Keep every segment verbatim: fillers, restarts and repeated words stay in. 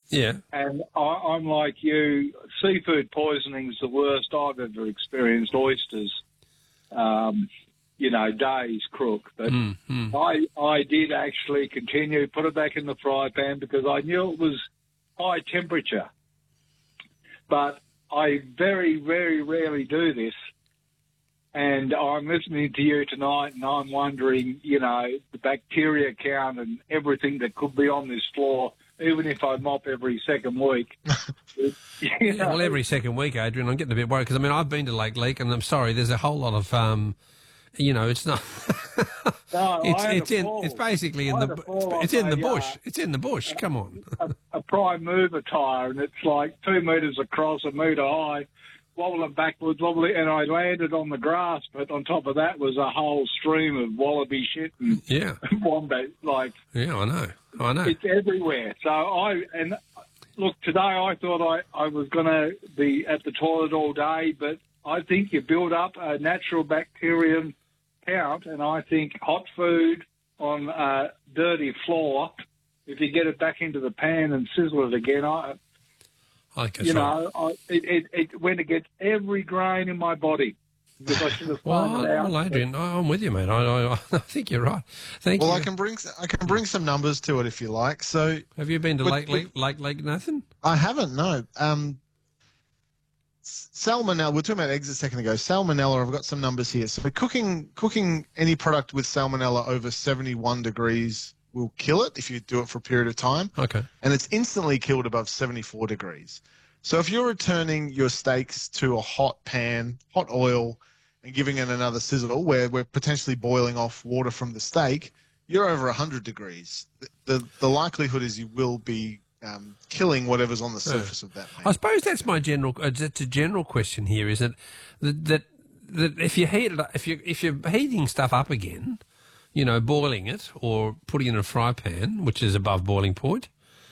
Yeah. And I, I'm like you. Seafood poisoning's the worst I've ever experienced. Oysters, um, you know, days crook. But Mm, mm. I, I did actually continue, put it back in the fry pan because I knew it was high temperature. But I very, very rarely do this. And I'm listening to you tonight and I'm wondering, you know, the bacteria count and everything that could be on this floor, even if I mop every second week. you Yeah, know. well, every second week, Adrian, I'm getting a bit worried because, I mean, I've been to Lake Leak and I'm sorry, there's a whole lot of, um, you know, it's not... No, it's I had it's a in fall. it's basically in I the had a fall it's off in the a, bush. uh, It's in the bush. Come on. a, a prime mover tyre, and it's like two metres across, a metre high, wobbling backwards, wobbling, and I landed on the grass, but on top of that was a whole stream of wallaby shit and Yeah. wombat. Like, Yeah, I know. I know. it's everywhere. So I, and look, today I thought I, I was going to be at the toilet all day, but I think you build up a natural bacterium count, and I think hot food on a dirty floor, if you get it back into the pan and sizzle it again, I, I think that's you right. know, I, it, it, it when it gets every grain in my body, because I should have Well, found it out. well, Adrian, I- I'm with you, mate. I, I, I think you're right. Thank Well, you. I can bring I can bring some numbers to it if you like. So Have you been to But- Lake Lake, Lake Lake, Nathan? I haven't, no. Um, salmonella. We were talking about eggs a second ago. Salmonella. I've got some numbers here. So cooking cooking any product with salmonella over seventy-one degrees will kill it if you do it for a period of time, Okay. and it's instantly killed above seventy-four degrees. So if you're returning your steaks to a hot pan, hot oil, and giving it another sizzle where we're potentially boiling off water from the steak, you're over one hundred degrees. The, the, the likelihood is you will be um, killing whatever's on the surface of that meat. I suppose that's my general. Uh, it's a general question here, is it that that, that if you heat it, up- if you if you're heating stuff up again, you know, boiling it or putting it in a fry pan, which is above boiling point,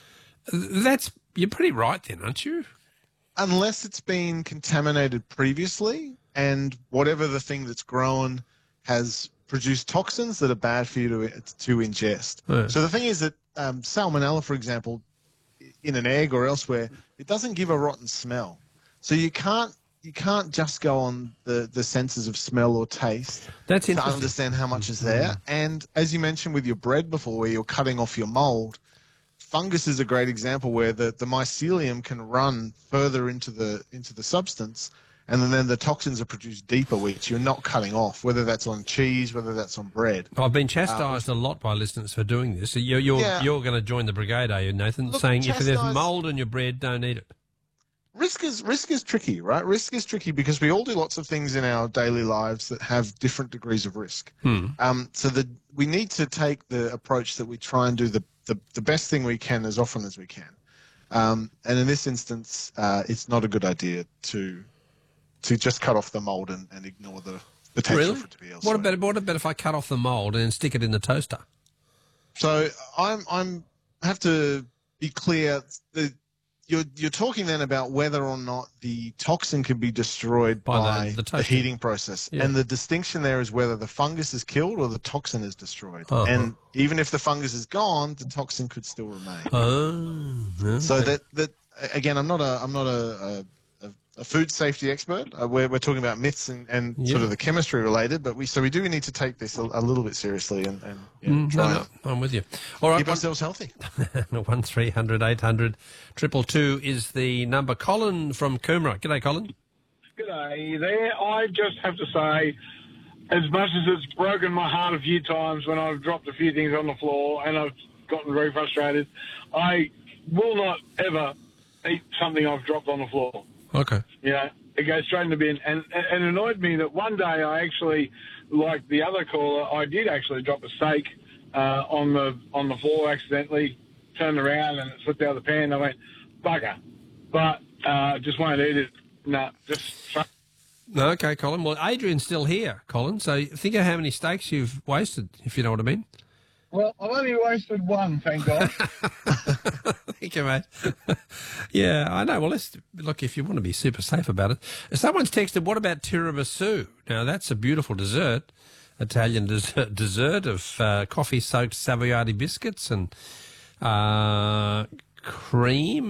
that's you're pretty right then, aren't you? Unless it's been contaminated previously and whatever the thing that's grown has produced toxins that are bad for you to, to ingest. Yeah. So the thing is that um, salmonella, for example, in an egg or elsewhere, it doesn't give a rotten smell. So you can't you can't just go on the, the senses of smell or taste That's to interesting. understand how much is there. And as you mentioned with your bread before, where you're cutting off your mold, fungus is a great example where the, the mycelium can run further into the into the substance, and then the toxins are produced deeper, which you're not cutting off, whether that's on cheese, whether that's on bread. I've been chastised a lot by listeners for doing this. So you're you're, Yeah. you're going to join the brigade, are you, Nathan? Look, saying if there's chastise- mould in your bread, don't eat it. Risk is risk is tricky, right? Risk is tricky because we all do lots of things in our daily lives that have different degrees of risk. Hmm. Um, so the, we need to take the approach that we try and do the, the, the best thing we can as often as we can. Um, and in this instance, uh, it's not a good idea to to just cut off the mold and, and ignore the potential Really? for it to be elsewhere. What about what about if I cut off the mould and then stick it in the toaster? So I'm I'm I have to be clear. The, you're you're talking then about whether or not the toxin can be destroyed By the- by, the the, toasting. heating process, Yeah. and the distinction there is whether the fungus is killed or the toxin is destroyed. Uh-huh. And even if the fungus is gone, the toxin could still remain. Oh, okay. So that that again, I'm not a I'm not a, a, a food safety expert. Uh, we're we're talking about myths and, and Yeah. sort of the chemistry related, but we so we do need to take this a, a little bit seriously and, and you know, Mm, try no, and no, I'm with you. All right, keep one, ourselves healthy. one three hundred eight hundred triple two is the number. Colin from Coomera. G'day, Colin. G'day there. I just have to say, as much as it's broken my heart a few times when I've dropped a few things on the floor and I've gotten very frustrated, I will not ever eat something I've dropped on the floor. Okay. You know, it goes straight in the bin. And and it annoyed me that one day I actually, like the other caller, I did actually drop a steak uh, on the on the floor accidentally, turned around and it slipped out of the pan. I went, bugger. But uh, just won't eat it. No, just... No, okay, Colin. Well, Adrian's still here, Colin. So think of how many steaks you've wasted, if you know what I mean. Well, I've only wasted one, thank God. Thank you, mate. Yeah, I know. Well, let's look, if you want to be super safe about it. Someone's texted, what about tiramisu? Now, that's a beautiful dessert, Italian dessert, dessert of uh, coffee-soaked Savoiardi biscuits and uh, cream